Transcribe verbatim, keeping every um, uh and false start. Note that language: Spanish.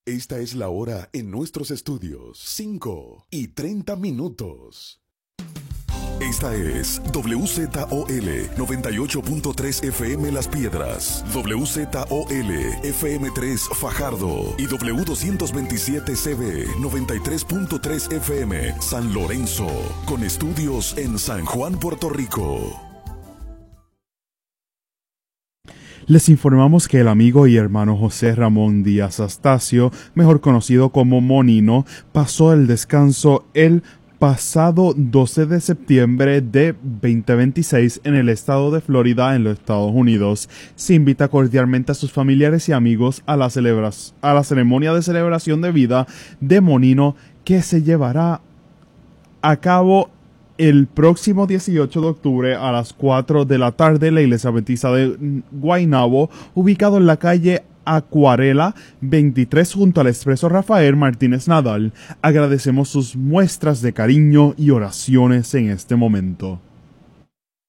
Esta es la hora en nuestros estudios, cinco y treinta minutos. Esta es W Z O L noventa y ocho punto tres F M Las Piedras, W Z O L F M tres Fajardo y W doscientos veintisiete C B noventa y tres punto tres F M San Lorenzo, con estudios en San Juan, Puerto Rico. Les informamos que el amigo y hermano José Ramón Díaz Astacio, mejor conocido como Monino, pasó el descanso el pasado doce de septiembre de veinte veintiséis en el estado de Florida, en los Estados Unidos. Se invita cordialmente a sus familiares y amigos a la, celebra- a la ceremonia de celebración de vida de Monino, que se llevará a cabo el próximo dieciocho de octubre a las cuatro de la tarde en la Iglesia Bautista de Guaynabo, ubicado en la calle Acuarela veintitrés junto al Expreso Rafael Martínez Nadal. Agradecemos sus muestras de cariño y oraciones en este momento.